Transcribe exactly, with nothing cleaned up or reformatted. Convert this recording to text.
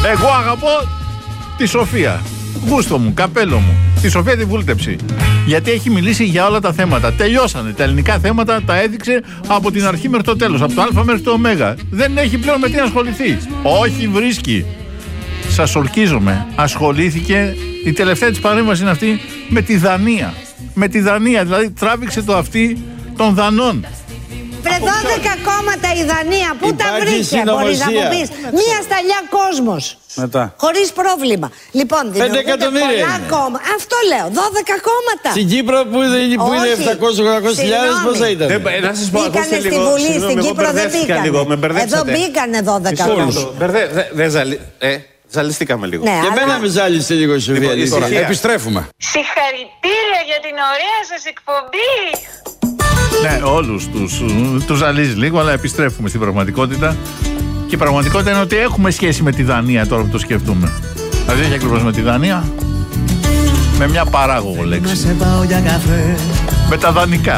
Εγώ αγαπώ τη Σοφία. Γούστο μου, καπέλο μου. Τη Σοφία τη βούλτεψη. Γιατί έχει μιλήσει για όλα τα θέματα. Τελειώσανε. Τα ελληνικά θέματα τα έδειξε από την αρχή μέχρι το τέλος. Από το Α μέχρι το Ω. Δεν έχει πλέον με τι να ασχοληθεί. Όχι, βρίσκει. Σας ορκίζομαι. Ασχολήθηκε. Η τελευταία της παρέμβαση είναι αυτή με τη Δανία. Με τη Δανία. Δηλαδή τράβηξε το αυτί των Δανών. Βρε δώδεκα κόμματα η Δανία, πού τα βρήκε, μπορείς να μου πεις. Μία σταλιά κόσμος. Μετά. Χωρίς πρόβλημα. Λοιπόν, δημιουργούνται πολλά κόμματα. Αυτό λέω, δώδεκα κόμματα. Στην Κύπρο που είναι, που είναι επτακόσιες με οχτακόσιες χιλιάδες, πόσα ήταν. Να σας πω, μπήκανε στη Βουλή, στην Κύπρο δεν μπήκανε. Εδώ μπήκανε δώδεκα κόμματα. Ζαλιστήκαμε λίγο. Ναι, και αλλά... εμένα με ζάλισε λίγο η Σοφία. Επιστρέφουμε. Συγχαρητήρια για την ωραία σας εκπομπή. Ναι, όλους τους, τους ζαλίζει λίγο, αλλά επιστρέφουμε στην πραγματικότητα. Και η πραγματικότητα είναι ότι έχουμε σχέση με τη Δανία τώρα που το σκεφτούμε. Δηλαδή όχι ακριβώς με τη Δανία, με μια παράγωγο λέξη. Με τα δανεικά.